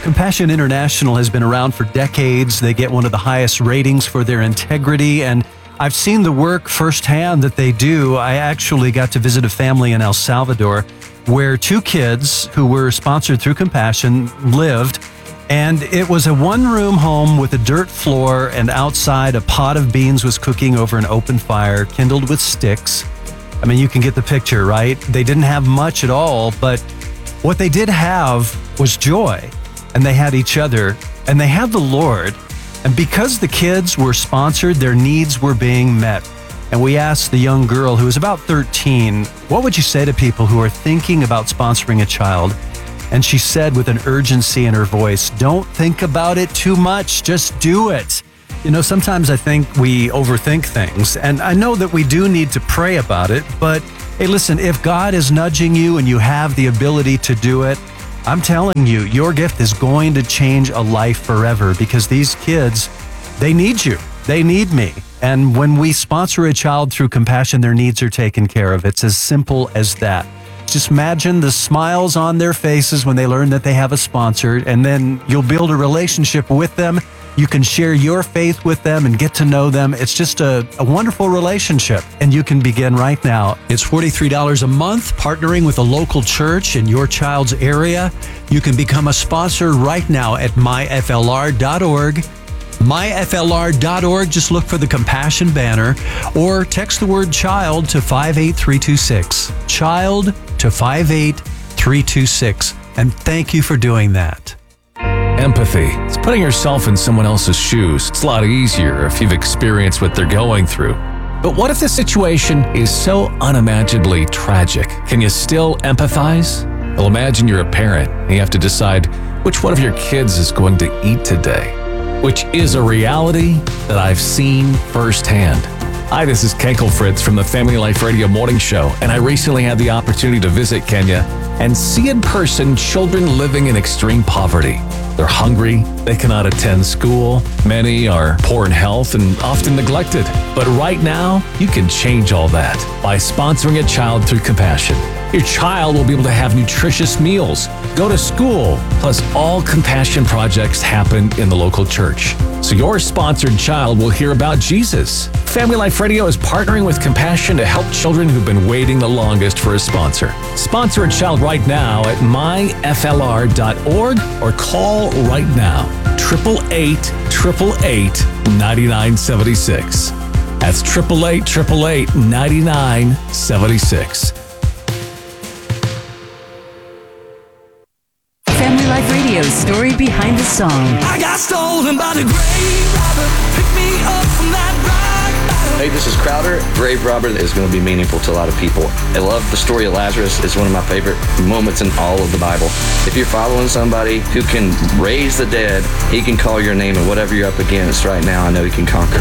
Compassion International has been around for decades. They get one of the highest ratings for their integrity, and I've seen the work firsthand that they do. I actually got to visit a family in El Salvador where two kids who were sponsored through Compassion lived, and it was a one-room home with a dirt floor, and outside a pot of beans was cooking over an open fire kindled with sticks. I mean, you can get the picture, right? They didn't have much at all, but what they did have was joy, and they had each other, and they had the Lord. And because the kids were sponsored, their needs were being met. And we asked the young girl, who was about 13, what would you say to people who are thinking about sponsoring a child? And she said with an urgency in her voice, don't think about it too much, just do it. You know, sometimes I think we overthink things, and I know that we do need to pray about it, but hey, listen, if God is nudging you and you have the ability to do it, I'm telling you, your gift is going to change a life forever, because these kids, they need you. They need me. And when we sponsor a child through Compassion, their needs are taken care of. It's as simple as that. Just imagine the smiles on their faces when they learn that they have a sponsor, and then you'll build a relationship with them. You can share your faith with them and get to know them. It's just a wonderful relationship, and you can begin right now. It's $43 a month, partnering with a local church in your child's area. You can become a sponsor right now at myflr.org. myflr.org. Just look for the Compassion banner or text the word child to 58326. Child to 58326. And thank you for doing that. Empathy. It's putting yourself in someone else's shoes. It's a lot easier if you've experienced what they're going through. But what if the situation is so unimaginably tragic? Can you still empathize? Well, imagine you're a parent and you have to decide which one of your kids is going to eat today, which is a reality that I've seen firsthand. Hi, this is Kenkel Fritz from the Family Life Radio Morning Show, and I recently had the opportunity to visit Kenya and see in person children living in extreme poverty. They're hungry, they cannot attend school, many are poor in health and often neglected. But right now, you can change all that by sponsoring a child through Compassion. Your child will be able to have nutritious meals, go to school, plus all Compassion projects happen in the local church. So your sponsored child will hear about Jesus. Family Life Radio is partnering with Compassion to help children who've been waiting the longest for a sponsor. Sponsor a child right now at myflr.org or call right now, 888-888-9976. That's 888-888-9976. Family Life Radio's story behind the song. I got stolen by the grave robber. Pick me up from that rock bottom. Hey, this is Crowder. Grave robber is going to be meaningful to a lot of people. I love the story of Lazarus. It's one of my favorite moments in all of the Bible. If you're following somebody who can raise the dead, he can call your name, and whatever you're up against right now, I know he can conquer.